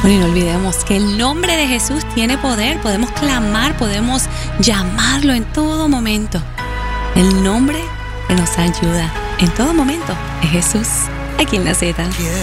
Bueno, y no olvidemos que el nombre de Jesús tiene poder. Podemos clamar, podemos llamarlo en todo momento. El nombre que nos ayuda en todo momento es Jesús, aquí en La Z.